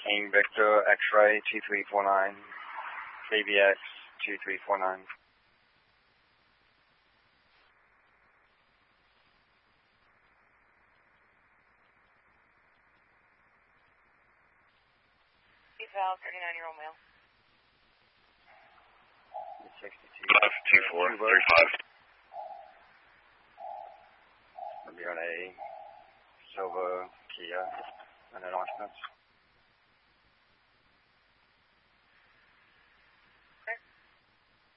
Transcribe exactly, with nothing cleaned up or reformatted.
King Victor X-ray two three four nine, K B X two three four nine. Val, thirty-nine-year-old male. sixty-two. five two four three five. We'll be on a silver Kia and an occupants.